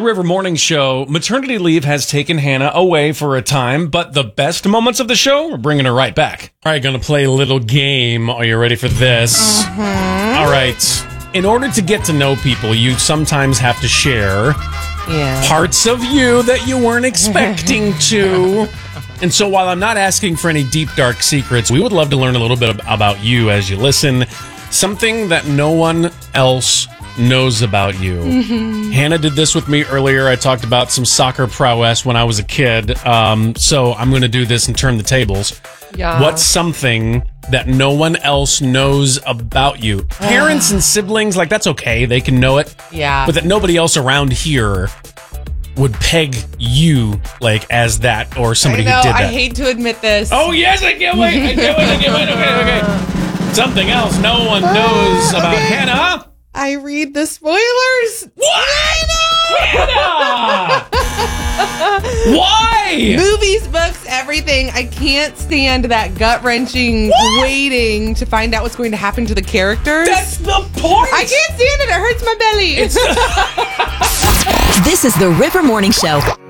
River Morning Show, maternity leave has taken Hannah away for a time, but the best moments of the show, we're bringing her right back. All right, going to play a little game. Are you ready for this? All right. In order to get to know people, you sometimes have to share parts of you that you weren't expecting to. And so while I'm not asking for any deep, dark secrets, we would love to learn a little bit about you as you listen. Something that no one else knows about you. Hannah did this with me earlier. I talked about some soccer prowess when I was a kid. So I'm going to do this and turn the tables. Yeah. What's something that no one else knows about you? Parents and siblings, like, that's okay. They can know it. Yeah. But that nobody else around here would peg you, like, as that or somebody who did that. I hate to admit this. Oh, yes, I can't wait. Okay. Something else no one knows about Hannah. I read the spoilers. What? Hannah! Why? Movies, books, everything. I can't stand that gut-wrenching waiting to find out what's going to happen to the characters. That's the point. I can't stand it. It hurts my belly. This is the River Morning Show.